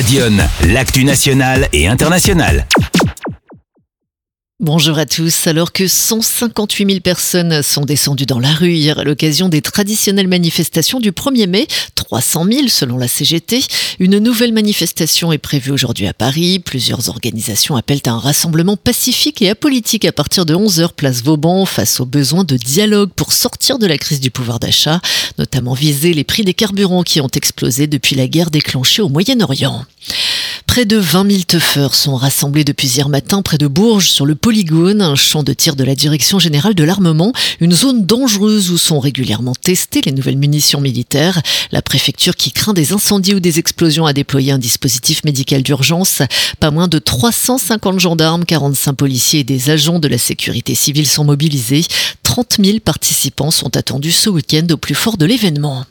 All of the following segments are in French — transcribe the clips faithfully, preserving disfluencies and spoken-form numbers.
Dionne, l'actu nationale et internationale. Bonjour à tous. Alors que cent cinquante-huit mille personnes sont descendues dans la rue hier à l'occasion des traditionnelles manifestations du premier mai, trois cent mille selon la C G T, une nouvelle manifestation est prévue aujourd'hui à Paris. Plusieurs organisations appellent à un rassemblement pacifique et apolitique à partir de onze heures place Vauban face au besoin de dialogue pour sortir de la crise du pouvoir d'achat, notamment viser les prix des carburants qui ont explosé depuis la guerre déclenchée au Moyen-Orient. Près de vingt mille teufeurs sont rassemblés depuis hier matin près de Bourges sur le Polygone, un champ de tir de la Direction générale de l'armement, une zone dangereuse où sont régulièrement testées les nouvelles munitions militaires. La préfecture qui craint des incendies ou des explosions a déployé un dispositif médical d'urgence. Pas moins de trois cent cinquante gendarmes, quarante-cinq policiers et des agents de la sécurité civile sont mobilisés. trente mille participants sont attendus ce week-end au plus fort de l'événement.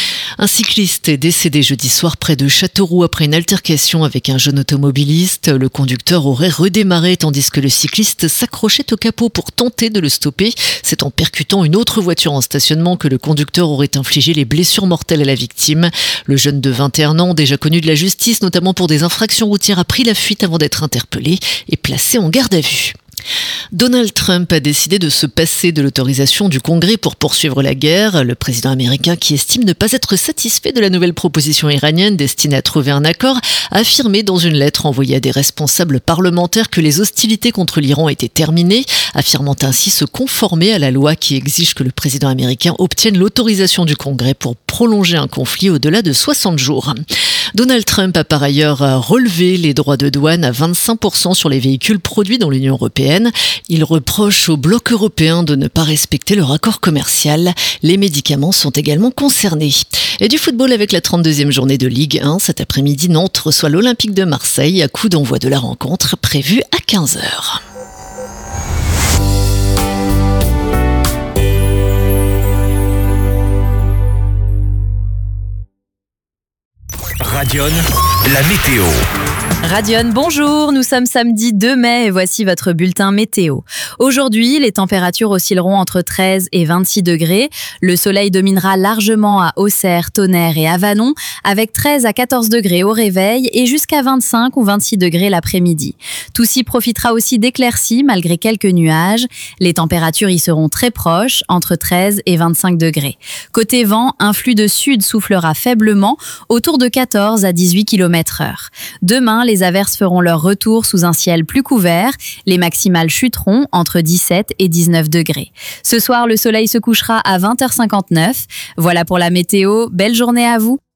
Un cycliste est décédé jeudi soir près de Châteauroux après une altercation avec un jeune automobiliste. Le conducteur aurait redémarré tandis que le cycliste s'accrochait au capot pour tenter de le stopper. C'est en percutant une autre voiture en stationnement que le conducteur aurait infligé les blessures mortelles à la victime. Le jeune de vingt et un ans, déjà connu de la justice, notamment pour des infractions routières, a pris la fuite avant d'être interpellé et placé en garde à vue. Donald Trump a décidé de se passer de l'autorisation du Congrès pour poursuivre la guerre. Le président américain, qui estime ne pas être satisfait de la nouvelle proposition iranienne destinée à trouver un accord, a affirmé dans une lettre envoyée à des responsables parlementaires que les hostilités contre l'Iran étaient terminées, affirmant ainsi se conformer à la loi qui exige que le président américain obtienne l'autorisation du Congrès pour prolonger un conflit au-delà de soixante jours. Donald Trump a par ailleurs relevé les droits de douane à vingt-cinq pour cent sur les véhicules produits dans l'Union européenne. Il reproche au bloc européen de ne pas respecter leur accord commercial. Les médicaments sont également concernés. Et du football avec la trente-deuxième journée de Ligue un. Cet après-midi, Nantes reçoit l'Olympique de Marseille à coup d'envoi de la rencontre prévue à quinze heures. Radion, la météo. Radion, bonjour, nous sommes samedi deux mai et voici votre bulletin météo. Aujourd'hui, les températures oscilleront entre treize et vingt-six degrés. Le soleil dominera largement à Auxerre, Tonnerre et Avanon, avec treize à quatorze degrés au réveil et jusqu'à vingt-cinq ou vingt-six degrés l'après-midi. Toussy profitera aussi d'éclaircies malgré quelques nuages. Les températures y seront très proches, entre treize et vingt-cinq degrés. Côté vent, un flux de sud soufflera faiblement, autour de quatorze à dix-huit kilomètres heure. Demain, les averses feront leur retour sous un ciel plus couvert. Les maximales chuteront entre dix-sept et dix-neuf degrés. Ce soir, le soleil se couchera à vingt heures cinquante-neuf. Voilà pour la météo. Belle journée à vous.